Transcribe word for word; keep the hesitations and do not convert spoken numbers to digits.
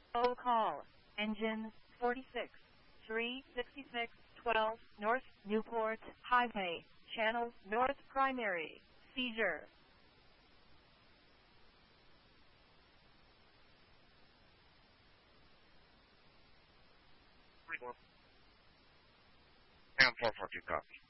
O call. Engine forty-six. three sixty-six twelve North Newport Highway. Channel North Primary. Seizure. And four four two copy.